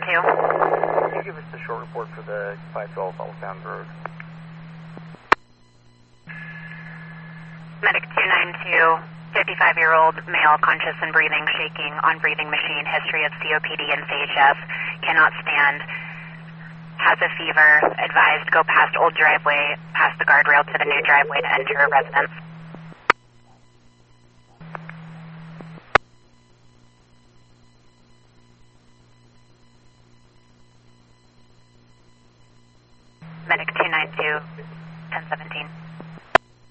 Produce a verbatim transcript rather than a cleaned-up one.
two. Can you give us the short report for the five twelve Southbound Road? Medic two nine two, fifty-five-year-old male, conscious and breathing, shaking, on breathing machine, history of C O P D and C H F, cannot stand, has a fever, advised go past old driveway, past the guardrail to the new driveway to enter a residence. Medic two nine two, ten seventeen.